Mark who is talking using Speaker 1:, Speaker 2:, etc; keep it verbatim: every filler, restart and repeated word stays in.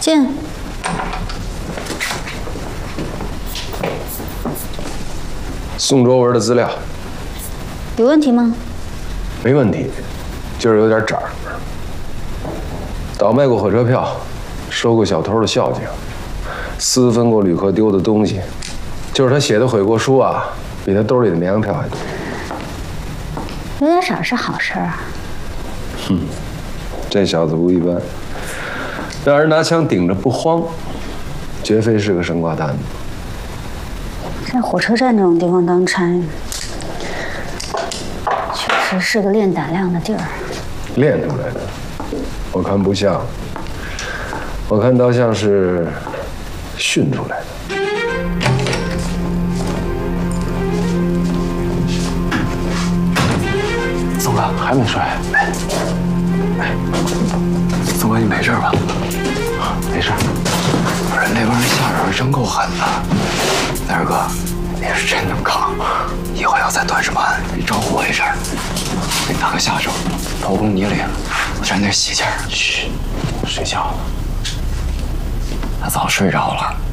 Speaker 1: 进。
Speaker 2: 宋卓文的资料
Speaker 1: 有问题吗？
Speaker 2: 没问题，就是有点渣儿。倒卖过火车票，收过小偷的孝敬，私分过旅客丢的东西，就是他写的悔过书啊，比他兜里的绵羊票还多。
Speaker 1: 有点傻是好事啊。
Speaker 2: 哼，这小子不一般，让人拿枪顶着不慌，绝非是个生瓜蛋子。
Speaker 1: 在火车站这种地方当差，确实是个练胆量的地儿。
Speaker 2: 练出来的，我看不像，我看倒像是训出来的。
Speaker 3: 宋哥还没睡？哎，哎，宋哥你没事吧？啊，没事。不是那帮人下手真够狠的，大二哥，你是真能扛。以后要再断什么案，你招呼我一声，给你打个下手，头崩你领，我沾点喜气儿。嘘，睡觉了。他早睡着了。